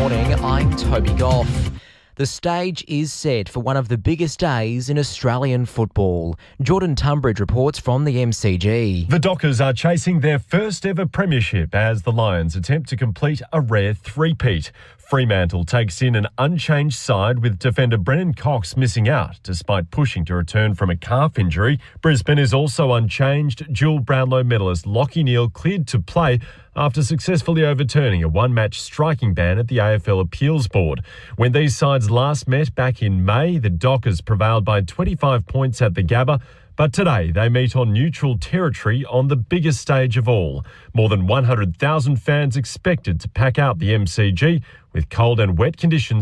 morning, I'm Toby Goff. The stage is set for one of the biggest days in Australian football. Jordan Tunbridge reports from the MCG. The Dockers are chasing their first ever premiership as the Lions attempt to complete a rare three-peat. Fremantle takes in an unchanged side with defender Brennan Cox missing out despite pushing to return from a calf injury. Brisbane is also unchanged. Dual Brownlow medalist Lachie Neale cleared to play after successfully overturning a one-match striking ban at the AFL Appeals Board. When these sides last met back in May, the Dockers prevailed by 25 points at the Gabba. But today they meet on neutral territory on the biggest stage of all. More than 100,000 fans expected to pack out the MCG with cold and wet conditions